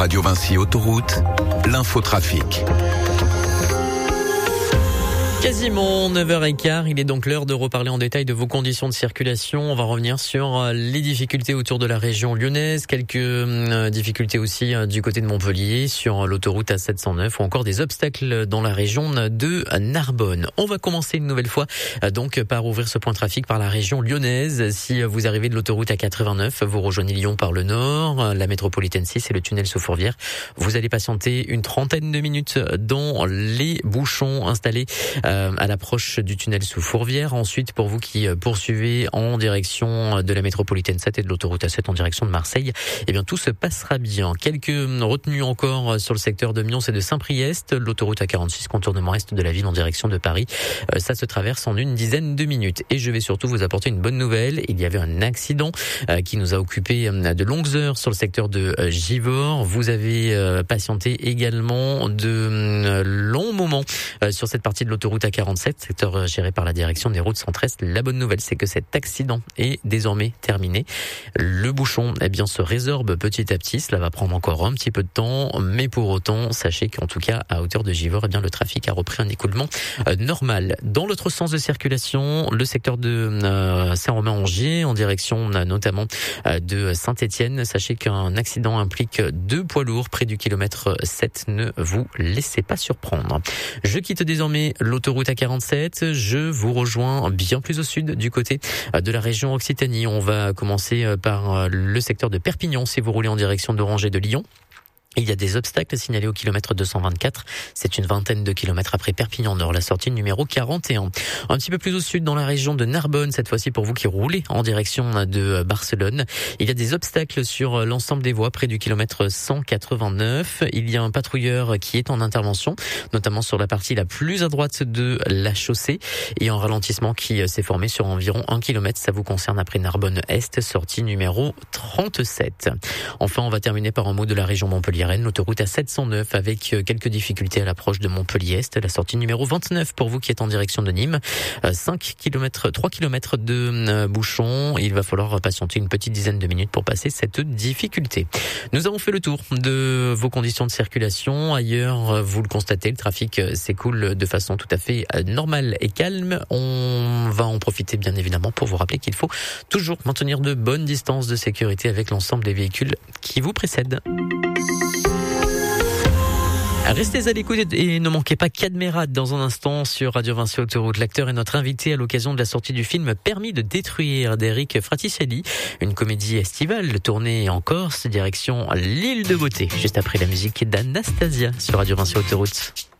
Radio Vinci Autoroute, l'infotrafic. Quasiment 9h15, il est donc l'heure de reparler en détail de vos conditions de circulation. On va revenir sur les difficultés autour de la région lyonnaise, quelques difficultés aussi du côté de Montpellier sur l'autoroute A709 ou encore des obstacles dans la région de Narbonne. On va commencer une nouvelle fois donc par ouvrir ce point trafic par la région lyonnaise. Si vous arrivez de l'autoroute A89, vous rejoignez Lyon par le nord, la métropolitaine 6 et le tunnel sous Fourvière. Vous allez patienter une trentaine de minutes dans les bouchons installés à l'approche du tunnel sous Fourvière. Ensuite, pour vous qui poursuivez en direction de la métropolitaine 7 et de l'autoroute A7 en direction de Marseille, eh bien tout se passera bien. Quelques retenues encore sur le secteur de Mions et de Saint-Priest. L'autoroute A46, contournement est de la ville en direction de Paris. Ça se traverse en une dizaine de minutes. Et je vais surtout vous apporter une bonne nouvelle. Il y avait un accident qui nous a occupé de longues heures sur le secteur de Givors. Vous avez patienté également de longs moments sur cette partie de l'autoroute A47, secteur géré par la direction des routes centre-est. La bonne nouvelle, c'est que cet accident est désormais terminé. Le bouchon, eh bien, se résorbe petit à petit. Cela va prendre encore un petit peu de temps, mais pour autant, sachez qu'en tout cas, à hauteur de Givors, eh bien, le trafic a repris un écoulement normal. Dans l'autre sens de circulation, le secteur de Saint-Romain-en-Gier, en direction notamment de Saint-Étienne, sachez qu'un accident implique 2 poids lourds près du kilomètre 7. Ne vous laissez pas surprendre. Je quitte désormais l'autoroute A47, je vous rejoins bien plus au sud du côté de la région Occitanie. On va commencer par le secteur de Perpignan si vous roulez en direction d'Orange et de Lyon. Il y a des obstacles signalés au kilomètre 224. C'est une vingtaine de kilomètres après Perpignan Nord, la sortie numéro 41. Un petit peu plus au sud, dans la région de Narbonne, cette fois-ci pour vous qui roulez en direction de Barcelone. Il y a des obstacles sur l'ensemble des voies près du kilomètre 189. Il y a un patrouilleur qui est en intervention, notamment sur la partie la plus à droite de la chaussée. Et un ralentissement qui s'est formé sur environ 1 kilomètre. Ça vous concerne après Narbonne-Est, sortie numéro 37. Enfin, on va terminer par un mot de la région Montpellier. L'autoroute A709 avec quelques difficultés à l'approche de Montpellier-Est, la sortie numéro 29 pour vous qui êtes en direction de Nîmes. 3 km de bouchons. Il va falloir patienter une petite dizaine de minutes pour passer cette difficulté. Nous avons fait le tour de vos conditions de circulation. Ailleurs, vous le constatez, le trafic s'écoule de façon tout à fait normale et calme. On va en profiter bien évidemment pour vous rappeler qu'il faut toujours maintenir de bonnes distances de sécurité avec l'ensemble des véhicules qui vous précèdent. Restez à l'écoute et ne manquez pas Cadmerade dans un instant sur Radio Vinci Autoroute. L'acteur est notre invité à l'occasion de la sortie du film Permis de détruire d'Eric Fraticelli, une comédie estivale tournée en Corse, direction l'île de Beauté, juste après la musique d'Anastasia sur Radio Vinci Autoroute.